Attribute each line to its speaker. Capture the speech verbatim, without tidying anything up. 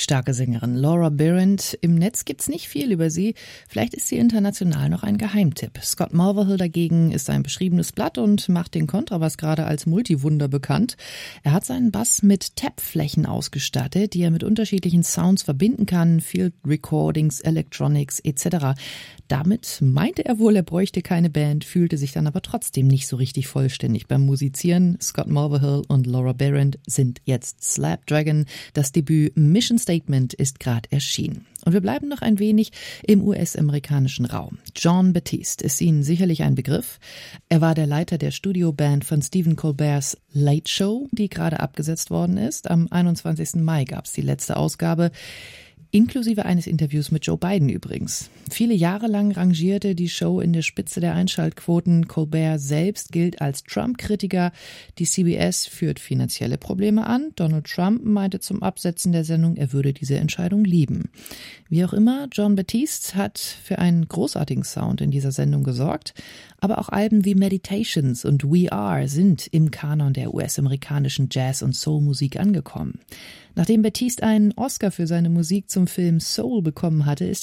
Speaker 1: Starke Sängerin Laura Behrend. Im Netz gibt's nicht viel über sie. Vielleicht ist sie international noch ein Geheimtipp. Scott Mulvihill dagegen ist ein beschriebenes Blatt und macht den Kontrabass gerade als Multiwunder bekannt. Er hat seinen Bass mit Tapflächen ausgestattet, die er mit unterschiedlichen Sounds verbinden kann, Field Recordings, Electronics et cetera. Damit meinte er wohl, er bräuchte keine Band, fühlte sich dann aber trotzdem nicht so richtig vollständig beim Musizieren. Scott Mulvihill und Laura Behrend sind jetzt Slapdragon. Das Debüt Mission Statement ist gerade erschienen. Und wir bleiben noch ein wenig im U S-amerikanischen Raum. Jon Batiste ist Ihnen sicherlich ein Begriff. Er war der Leiter der Studioband von Stephen Colberts Late Show, die gerade abgesetzt worden ist. Am einundzwanzigsten Mai gab es die letzte Ausgabe. Inklusive eines Interviews mit Joe Biden übrigens. Viele Jahre lang rangierte die Show in der Spitze der Einschaltquoten. Colbert selbst gilt als Trump-Kritiker. Die C B S führt finanzielle Probleme an. Donald Trump meinte zum Absetzen der Sendung, er würde diese Entscheidung lieben. Wie auch immer, Jon Batiste hat für einen großartigen Sound in dieser Sendung gesorgt. Aber auch Alben wie Meditations und We Are sind im Kanon der U S-amerikanischen Jazz- und Soul-Musik angekommen. Nachdem Batiste einen Oscar für seine Musik zum Film Soul bekommen hatte, ist